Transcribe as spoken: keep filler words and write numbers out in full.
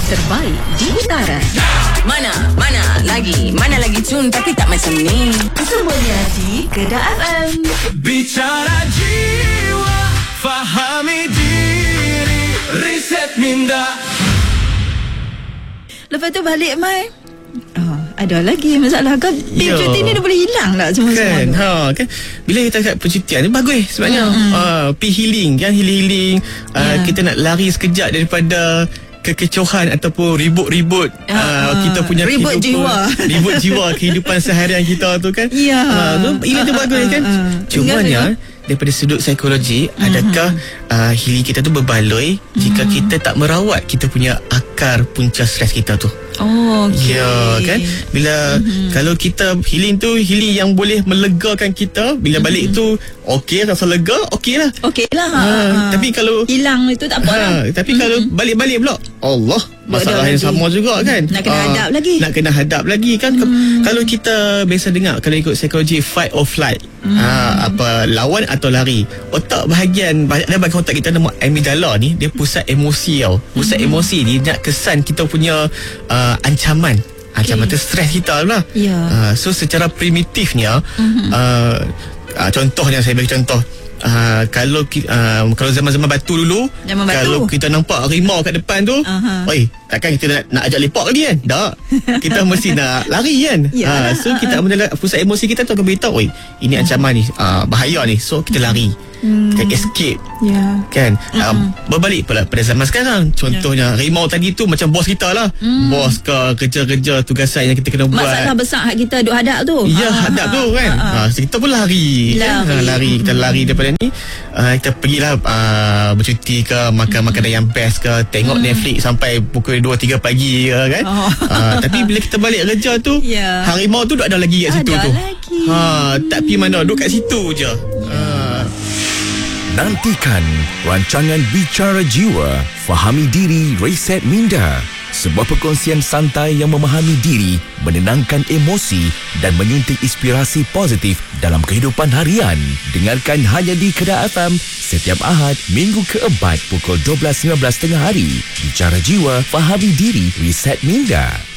terbaik di utara. Mana, mana lagi, mana lagi tune tapi tak macam ni. Semuanya di Kedah F M. Bicara jiwa, fahami diri, Reset Minda. Lepas tu balik Mai, oh, ada lagi masalah ke? Yo. Cuti ni dah boleh hilang tak semua Kan, semua? ha, kan. Bila kita kat percutian ni bagus sebabnya Hmm. uh, pergi healing kan, healing-healing uh, Ya. kita nak lari sekejap daripada kekecohan ataupun ribut-ribut Ya, uh, uh, kita punya ribut kehidupan, jiwa. ribut jiwa kehidupan seharian kita tu kan. Ya. uh, tu, Ini tu Uh, bagus uh, kan. uh, uh. Cumanya daripada sudut psikologi, mm-hmm. adakah uh, healing kita tu berbaloi mm-hmm. jika kita tak merawat kita punya akar punca stres kita tu. Oh, okey. Ya kan. Bila mm-hmm. kalau kita healing tu healing yang boleh melegakan kita, bila balik mm-hmm. tu okey, rasa lega, okey lah. Okey lah. Ha, Ha, tapi kalau hilang itu tak apa lah. ha, tapi mm-hmm. kalau balik-balik pula, Allah, masalah Ada yang lagi. sama juga kan. Nak kena Ah, hadap lagi. Nak kena hadap lagi kan. Hmm. Kalau kita biasa dengar, kalau ikut psikologi fight or flight, hmm. ha, apa lawan atau lari, otak bahagian ada bahagian otak kita nama amygdala ni, dia pusat emosi tau. Pusat hmm. emosi ni nak kesan kita punya uh, ancaman. Ancaman Okay. tu stres kita lah. Ya. Uh, so secara primitifnya, hmm. uh, uh, contohnya saya bagi contoh. Uh, kalau ki- uh, kalau zaman-zaman batu dulu, Zaman batu. kalau kita nampak harimau kat depan tu, Aha. oi, takkan kita nak, nak ajak lepak lagi kan? Tak. Kita mesti nak lari kan? Yalah, uh, so kita uh, pusat emosi kita tu akan beritahu, oi, ini ancaman ni, uh, bahaya ni. So kita lari. Hmm. Kita escape. Ya. Kan. Um, berbalik pula pada zaman sekarang. Contohnya harimau tadi tu macam bos kita lah. Hmm. Bos ke kerja-kerja tugasan yang kita kena buat. Masalah besar hak kita duk hadap tu. Ya, Ha, hadap ha, tu kan. ha, ha. Ha, so kita pun lari. Kan? Lari. Ha, lari. Kita lari daripada ni. Uh, kita pergilah uh, bercuti ke, makan makanan yang best ke, tengok Netflix sampai pukul dua tiga pagi ke kan. Oh. Uh, tapi bila kita balik kerja tu, Ya. harimau tu duk ada lagi kat situ Ada tu. lagi. Ha, tak pergi mana, duk kat situ je. Ha. Nantikan rancangan Bicara Jiwa, Fahami Diri, Reset Minda. Sebuah perkongsian santai yang memahami diri, menenangkan emosi dan menyuntik inspirasi positif dalam kehidupan harian. Dengarkan hanya di Kedah F M setiap Ahad, minggu keempat pukul dua belas lima belas tengah hari. Bicara Jiwa, Fahami Diri, Reset Minda.